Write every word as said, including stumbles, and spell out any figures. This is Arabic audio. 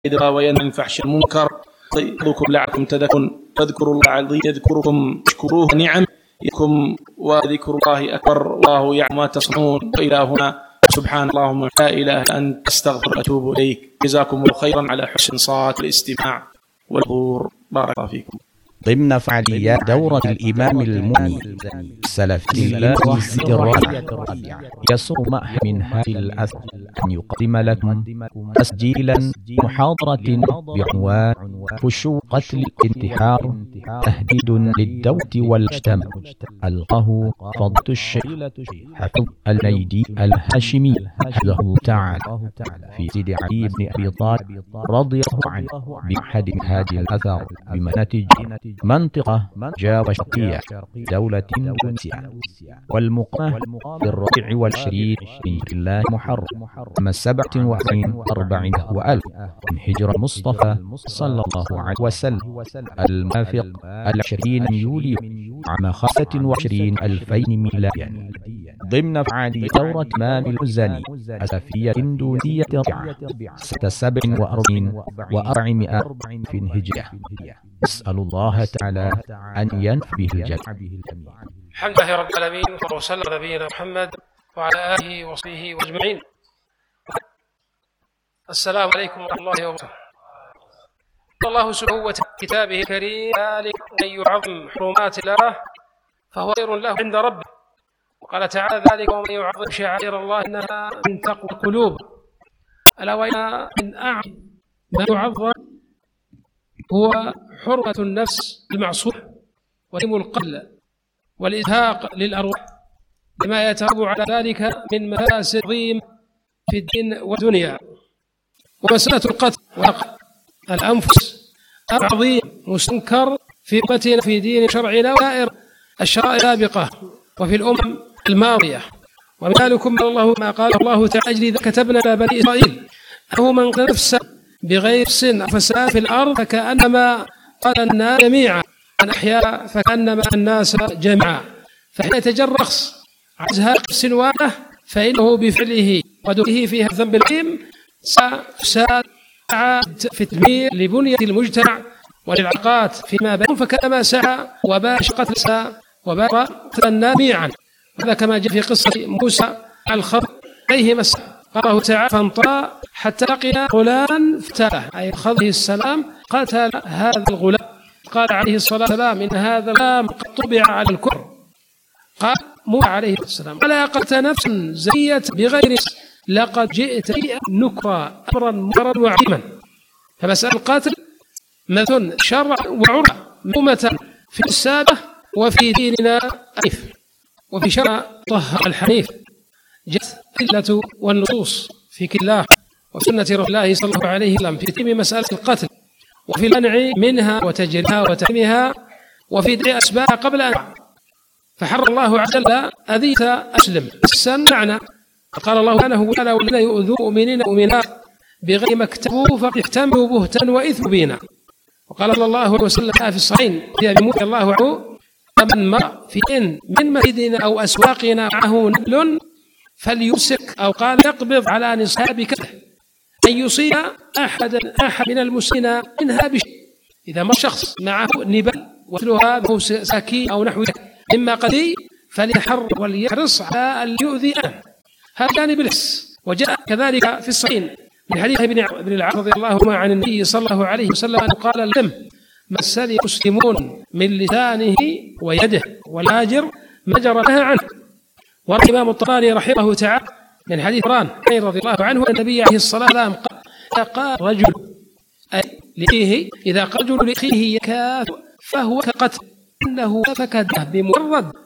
وينهى عن الفحشاء والمنكر يعظكم لعلكم تذكرون فاذكروا الله العظيم يذكركم اشكروه نعم يكم وذكر الله أكبر والله يعلم ما تصنعون. وإلى هنا سبحان اللهم لا إله إلا أنت أستغفر وأتوب إليك. جزاكم الله خيرا على حسن صات الاستماع والحضور. بارك الله فيكم. ضمن فعاليات دورة الإمام المني السلفي الرئيسي الرابع يسر معهد منهاج الأثر أن يقدم لكم تسجيلا محاضرة بعنوان فشو قتل انتحار تهديد للدولة والمجتمع. ألقاه فضيلة الشيخ حفظ النيدي الهاشمي حفظه الله تعالى في مسجد علي بن أبي طالب رضي الله عنه بمعهد منهاج الأثر بمنهج منطقة جاوة شرقية دولة إندونيسيا، والمقامة بالرابع والعشرين من الله محرم عام سبعة وأربعين أربعمائة وألف من هجرة المصطفى صلى الله عليه وسلم الموافق العشرين يوليو عام خمسة وعشرين ألفين ميلاديا ضمن فعالية دورة إمام المزني السلفية الإندونيسية الرابعة سنة سبع وأربعين وأربعمائة في الهجرة. أسأل الله تعالى أن ينفع به الجميع. الحمد لله رب العالمين وصلى على نبينا محمد وعلى آله وصحبه أجمعين. السلام عليكم ورحمة الله وبركاته. الله سبحانه وتعالى كتابه الكريم ذلك من يعظم حرمات الله فهو خير له عند ربه. وقال تعالى ذلك ومن يعظم شعائر الله إنها من تقوى القلوب. ألا وإن من أعظم ما يعظم هو حرمة النفس المعصومة ودم القتل والإزهاق للأرواح لما يترتب على ذلك من مفاسد عظيمة في الدين والدنيا. ومسألة القتل وقتل الأنفس عظيم مستنكر في قتلنا في دين شرعنا وسائر الشرائع السابقة وفي الأمم الماضية. ومثالكم الله ما قال الله تعالى أجل ذلك كتبنا على بني إسرائيل أنه من قتل نفسه بغير سن فساد في الأرض فكأنما قتل الناس جميعا من أحياء فكأنما الناس جميعا. فحين يتجرخص عن إزهاق نفس واحدة فإنه بفعله ودخله فيها الذنب العظيم سفساد في التدمير لبنية المجتمع وللعلاقات فيما بينهم فكأنما سعى وباش قتل وباش قتل الناس جميعا. هذا كما جاء في قصة موسى الخضر عليه السلام قال الله تعالى فانطلق حتى لقي غلاما فتاه أي الخضر السلام قتل هذا الغلام. قال عليه الصلاة والسلام إن هذا الغلام قد طبع على الكفر. قال موسى عليه السلام ألا قتلت نفسا زكية بغير نفس لقد جئت نكرا أمرا منكرا وعظيما. فمسألة القتل مثل شرع وعرف مؤمة في السابة وفي ديننا ألف وفي شرع طه الحنيف جاءت الأدلة والنصوص في كتاب الله وسنة رسول الله صلى الله عليه وسلم في تتميم مسألة القتل وفي المنع منها وتجريمها وتحريمها وفي دعي أسباب قبل أن فحر الله عز وجل أذية أسلم السن معنى. قال الله سبحانه وتعالى والذين يؤذون مؤمنين ومؤمنات بغير ما اكتسبوا فقد احتملوا بهتانا وإثما مبينا. وقال صلى الله عليه وسلم في الصحيحين في أبي موسى الله عنه من مر في إن من مسجدنا أو أسواقنا معه نبل فليمسك أو قال يقبض على نصاب كفه أن يصيب أحد أحد من المسلمين منها بشيء. إذا مر شخص معه نبل ومثلها به سكين أو نحو مما قدي فليحر وليحرص على أن يؤذي أهله. هذا جانب الحس. وجاء كذلك في الصحيحين من حديث ابن العاص رضي الله عنه عن النبي صلى الله عليه وسلم قال الدم مسل المسلمون من لسانه ويده والآجر ما جرى لها عنه. وروى الإمام الطبراني رحمه الله تعالى من حديث عمران رضي الله عنه النبي عليه الصلاة والسلام قال قال رجل أي لأخيه إذا قال رجل لأخيه يكاث فهو كقتل إنه فكده بمجرد